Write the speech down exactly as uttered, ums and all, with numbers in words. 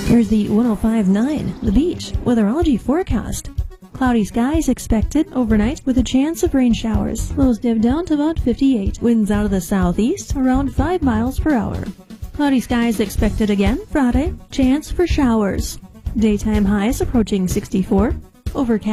Here's the one oh five point nine, The Beach, weatherology forecast. Cloudy skies expected overnight with a chance of rain showers. Lows dip down to about fifty-eight. Winds out of the southeast around five miles per hour. Cloudy skies expected again Friday. Chance for showers. Daytime highs approaching sixty-four. Overcast.